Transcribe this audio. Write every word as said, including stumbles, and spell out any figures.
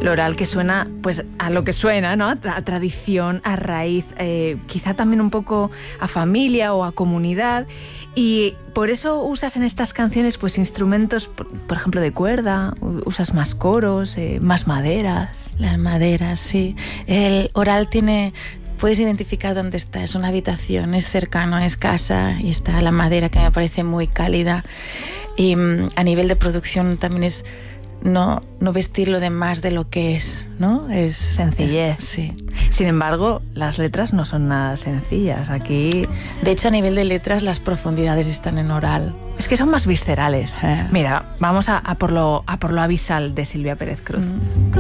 Lo oral que suena pues a lo que suena, ¿no? A tradición, a raíz, eh, quizá también un poco a familia o a comunidad. Y por eso usas en estas canciones pues instrumentos, por, por ejemplo, de cuerda, usas más coros, eh, más maderas. Las maderas, sí. El oral tiene... Puedes identificar dónde está, es una habitación, es cercano, es casa, y está la madera, que me parece muy cálida. Y um, a nivel de producción también es no, no vestirlo de más de lo que es, ¿no? Es sencillez. Es, sí. Sin embargo, las letras no son nada sencillas. Aquí, de hecho, a nivel de letras, las profundidades están en oral. Es que son más viscerales. Eh. Mira, vamos a, a, por lo, a por lo abisal de Silvia Pérez Cruz. Mm.